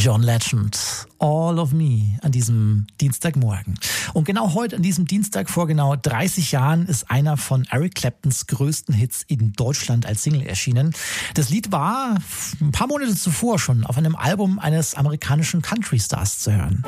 John Legend, All of Me an diesem Dienstagmorgen. Und genau heute, an diesem Dienstag vor genau 30 Jahren, ist einer von Eric Claptons größten Hits in Deutschland als Single erschienen. Das Lied war ein paar Monate zuvor schon auf einem Album eines amerikanischen Country-Stars zu hören.